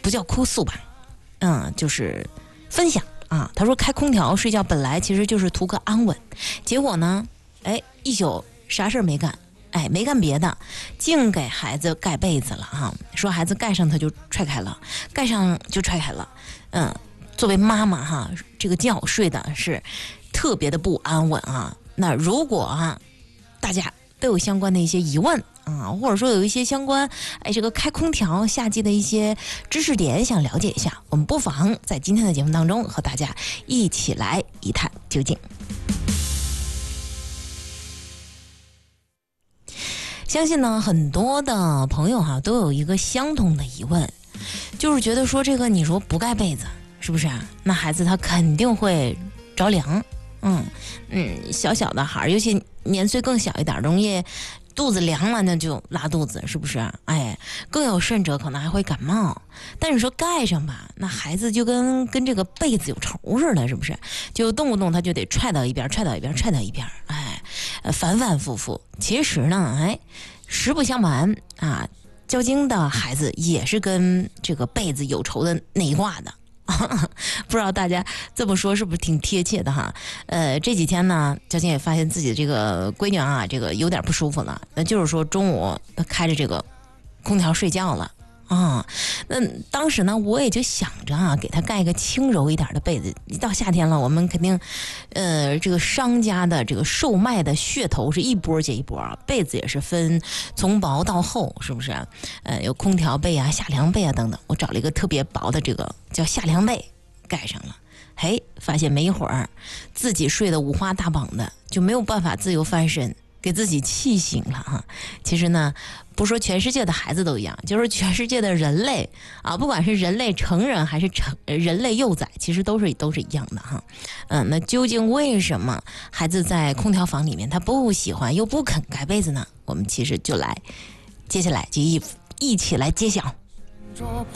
不叫哭诉吧，就是分享啊。他说开空调睡觉本来其实就是图个安稳，结果呢，一宿啥事儿没干，没干别的，净给孩子盖被子了哈。说孩子盖上他就踹开了，盖上就踹开了。作为妈妈哈，这个觉睡的是特别的不安稳啊。那如果大家都有相关的一些疑问啊，或者说有一些相关这个开空调夏季的一些知识点想了解一下，我们不妨在今天的节目当中和大家一起来一探究竟。相信呢，很多的朋友都有一个相同的疑问，就是觉得说这个你说不盖被子是不是啊？那孩子他肯定会着凉。小小的孩，尤其年岁更小一点，容易肚子凉了那就拉肚子，是不是？更有甚者可能还会感冒。但是说盖上吧，那孩子就跟这个被子有仇似的，是不是？就动不动他就得踹到一边，踹到一边，踹到一边，反反复复。其实呢，实不相瞒啊，交经的孩子也是跟这个被子有仇的那一挂的。不知道大家这么说是不是挺贴切的哈？这几天呢，交警也发现自己这个闺女这个有点不舒服了，那就是说中午她开着这个空调睡觉了啊。那当时呢，我也就想着给她盖一个轻柔一点的被子。一到夏天了，我们肯定这个商家的这个售卖的噱头是一波接一波啊，被子也是分从薄到厚，是不是？有空调被夏凉被等等。我找了一个特别薄的这个叫夏凉被盖上了，发现没一会儿自己睡得五花大绑的，就没有办法自由翻身，给自己气醒了哈。其实呢，不说全世界的孩子都一样，就是全世界的人类不管是人类成人还是人类幼崽，其实都是一样的哈。那究竟为什么孩子在空调房里面他不喜欢又不肯盖被子呢？我们其实就接下来就一起来揭晓。